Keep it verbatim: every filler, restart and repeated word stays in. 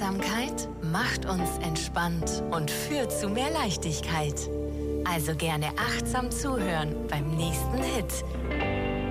Achtsamkeit macht uns entspannt und führt zu mehr Leichtigkeit. Also gerne achtsam zuhören beim nächsten Hit.